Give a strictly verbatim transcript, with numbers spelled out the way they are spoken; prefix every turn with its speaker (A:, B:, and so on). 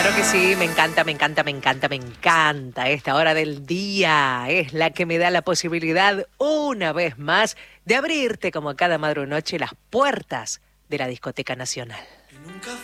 A: Claro que sí, me encanta, me encanta, me encanta, me encanta. Esta hora del día es la que me da la posibilidad, una vez más, de abrirte como cada madrugada noche las puertas de la Discoteca Nacional.
B: Nunca